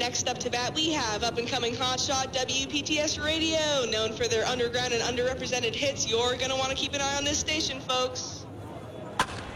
next up to bat, we have up-and-coming hotshot WPTS Radio. Known for their underground and underrepresented hits, you're going to want to keep an eye on this station, folks.